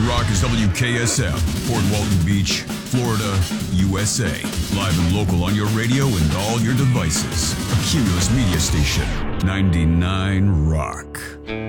Rock is WKSF, Fort Walton Beach, Florida, USA. Live and local on your radio and all your devices. A Cumulus Media Station, 99 Rock.